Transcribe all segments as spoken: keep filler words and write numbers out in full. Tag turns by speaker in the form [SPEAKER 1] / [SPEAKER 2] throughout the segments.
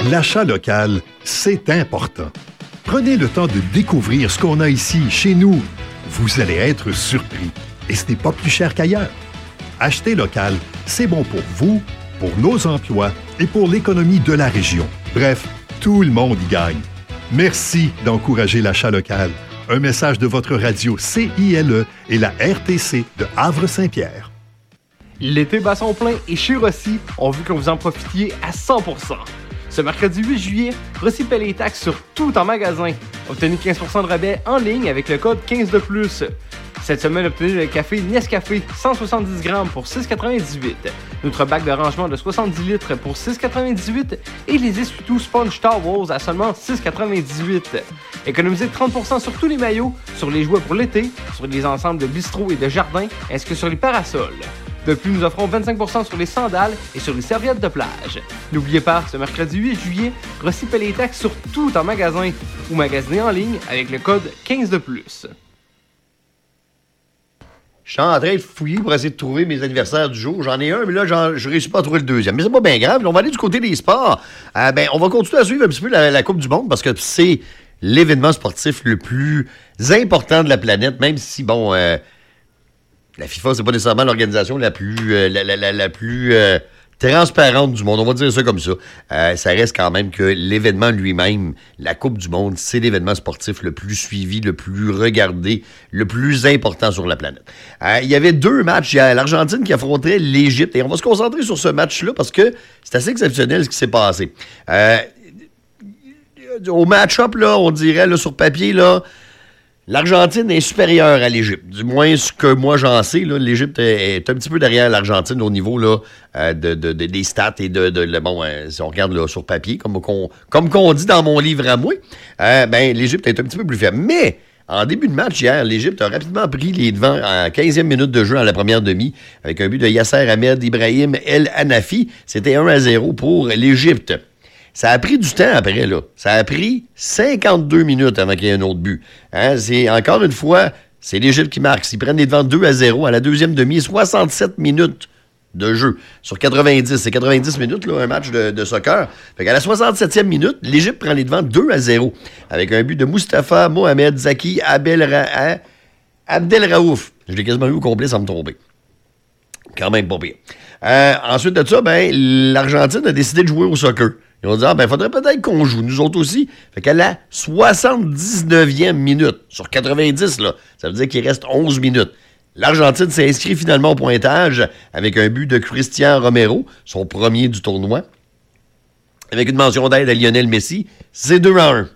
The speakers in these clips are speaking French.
[SPEAKER 1] L'achat local, c'est important. Prenez le temps de découvrir ce qu'on a ici, chez nous. Vous allez être surpris. Et ce n'est pas plus cher qu'ailleurs. Acheter local, c'est bon pour vous, pour nos emplois et pour l'économie de la région. Bref, tout le monde y gagne. Merci d'encourager l'achat local. Un message de votre radio C I L E et la R T C de Havre-Saint-Pierre.
[SPEAKER 2] L'été bat son plein et chez Rossi, on veut que vous en profitiez à cent pour cent. Ce mercredi huit juillet, Rossi paie les taxes sur tout en magasin. Obtenez quinze pour cent de rabais en ligne avec le code quinze de plus. Cette semaine, obtenez le café Nescafé cent soixante-dix grammes pour six quatre-vingt-dix-huit, notre bac de rangement de soixante-dix litres pour six quatre-vingt-dix-huit et les essuie-tout Sponge Towels à seulement six quatre-vingt-dix-huit. Économisez trente pour cent sur tous les maillots, sur les jouets pour l'été, sur les ensembles de bistrot et de jardin, ainsi que sur les parasols. De plus, nous offrons vingt-cinq pour cent sur les sandales et sur les serviettes de plage. N'oubliez pas, ce mercredi huit juillet, Rossi paie les taxes sur tout en magasin ou magasiner en ligne avec le code quinze de plus.
[SPEAKER 3] Je suis en train de fouiller pour essayer de trouver mes anniversaires du jour. J'en ai un, mais là, j'en, je réussis pas à trouver le deuxième. Mais c'est pas bien grave. On va aller du côté des sports. Euh, ben, on va continuer à suivre un petit peu la, la Coupe du Monde parce que c'est l'événement sportif le plus important de la planète, même si, bon, euh, la FIFA, c'est pas nécessairement l'organisation la plus, euh, la, la, la, la plus euh, transparente du monde. On va dire ça comme ça. Euh, ça reste quand même que l'événement lui-même, la Coupe du Monde, c'est l'événement sportif le plus suivi, le plus regardé, le plus important sur la planète. Euh, il y avait deux matchs. Il y a l'Argentine qui affrontait l'Égypte. Et on va se concentrer sur ce match-là parce que c'est assez exceptionnel ce qui s'est passé. Euh, au match-up, là, on dirait, là, sur papier, là, l'Argentine est supérieure à l'Égypte. Du moins, ce que moi j'en sais, là, l'Égypte est, est un petit peu derrière l'Argentine au niveau là, euh, de, de, de, des stats et de, de, de bon, euh, si on regarde là, sur papier, comme qu'on, comme qu'on dit dans mon livre à moi, euh, ben, l'Égypte est un petit peu plus faible. Mais, en début de match hier, l'Égypte a rapidement pris les devants en quinzième minute de jeu à la première demi, avec un but de Yasser Ahmed Ibrahim El Hanafi. C'était un à zéro pour l'Égypte. Ça a pris du temps après, là. Ça a pris cinquante-deux minutes avant qu'il y ait un autre but. Hein? C'est, encore une fois, c'est l'Égypte qui marque. S'ils prennent les devants deux à zéro à la deuxième demi, soixante-sept minutes de jeu sur quatre-vingt-dix. C'est quatre-vingt-dix minutes, là, un match de, de soccer. Fait qu'à la soixante-septième minute, l'Égypte prend les devants deux à zéro avec un but de Mustapha Mohamed Zaki Abel Ra- Abdel Raouf. Je l'ai quasiment eu au complet sans me tromper. Quand même pas pire. Euh, ensuite de ça, ben, l'Argentine a décidé de jouer au soccer. Ils ont dit, ah, ben, faudrait peut-être qu'on joue, nous autres aussi. Fait qu'à la soixante-dix-neuvième minute, sur quatre-vingt-dix, là, ça veut dire qu'il reste onze minutes. L'Argentine s'est inscrit finalement au pointage avec un but de Cristian Romero, son premier du tournoi, avec une mention d'aide à Lionel Messi. C'est deux à un.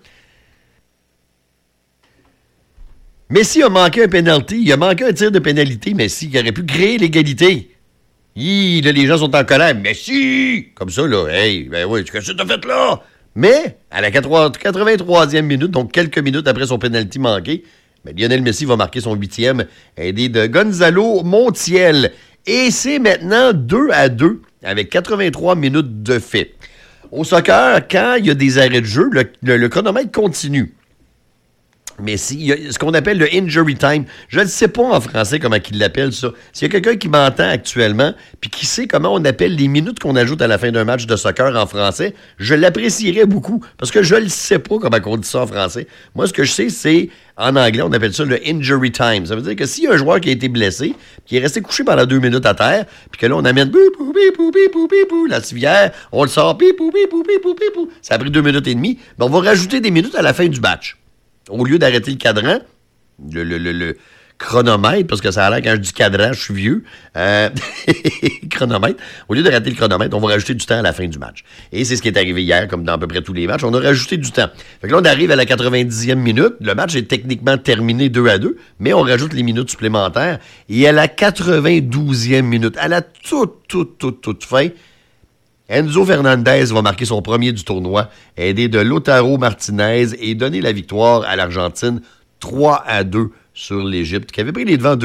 [SPEAKER 3] Messi a manqué un penalty, il a manqué un tir de pénalité, Messi, qui aurait pu créer l'égalité. Hi, là, les gens sont en colère. Messi! Comme ça, là. Hey, ben oui, qu'est-ce que t'as fait là? Mais, à la quatre-vingt-troisième minute, donc quelques minutes après son pénalty manqué, ben, Lionel Messi va marquer son huitième, aidé de Gonzalo Montiel. Et c'est maintenant deux à deux, avec quatre-vingt-trois minutes de fait. Au soccer, quand il y a des arrêts de jeu, le, le, le chronomètre continue. Mais s'il y a ce qu'on appelle le injury time, je ne sais pas en français comment il l'appelle ça. S'il y a quelqu'un qui m'entend actuellement puis qui sait comment on appelle les minutes qu'on ajoute à la fin d'un match de soccer en français, je l'apprécierais beaucoup parce que je ne sais pas comment on dit ça en français. Moi, ce que je sais, c'est en anglais, on appelle ça le injury time. Ça veut dire que s'il y a un joueur qui a été blessé, qui est resté couché pendant deux minutes à terre, puis que là, on amène bipou, bipou, bipou, bipou, la civière, on le sort, bipou, bipou, bipou, bipou. Ça a pris deux minutes et demie. Ben, on va rajouter des minutes à la fin du match. Au lieu d'arrêter le cadran, le, le, le, le chronomètre, parce que ça a l'air quand je dis cadran, je suis vieux, euh, chronomètre, au lieu d'arrêter le chronomètre, on va rajouter du temps à la fin du match. Et c'est ce qui est arrivé hier, comme dans à peu près tous les matchs, on a rajouté du temps. Fait que là, on arrive à la quatre-vingt-dixième minute, le match est techniquement terminé deux à deux, mais on rajoute les minutes supplémentaires, et à la quatre-vingt-douzième minute, à la toute, toute, toute, toute fin, Enzo Fernandez va marquer son premier du tournoi, aidé de Lautaro Martinez et donner la victoire à l'Argentine trois à deux sur l'Égypte, qui avait pris les devants